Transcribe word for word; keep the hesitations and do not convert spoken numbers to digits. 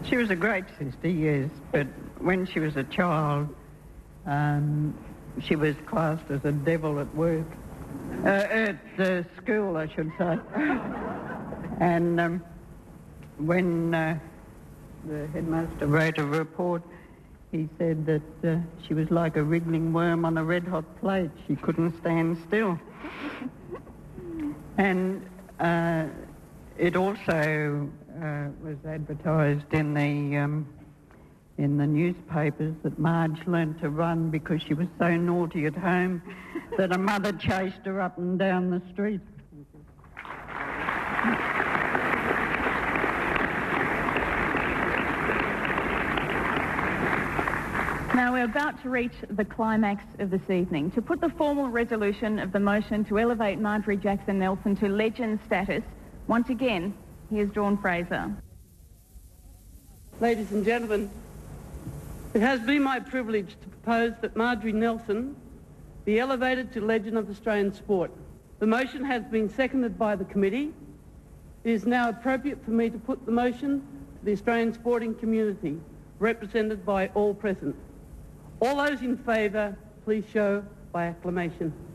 She was a great sister, yes, but when she was a child, um, she was classed as a devil at work. Uh, at uh, school, I should say. And um, when uh, the headmaster wrote a report, he said that uh, she was like a wriggling worm on a red-hot plate. She couldn't stand still. And uh, it also uh, was advertised in the um, in the newspapers that Marge learnt to run because she was so naughty at home that her mother chased her up and down the street. Now we're about to reach the climax of this evening. To put the formal resolution of the motion to elevate Marjorie Jackson Nelson to legend status, once again, here's Dawn Fraser. Ladies and gentlemen, it has been my privilege to propose that Marjorie Nelson be elevated to Legend of Australian Sport. The motion has been seconded by the committee. It is now appropriate for me to put the motion to the Australian sporting community, represented by all present. All those in favour, please show by acclamation.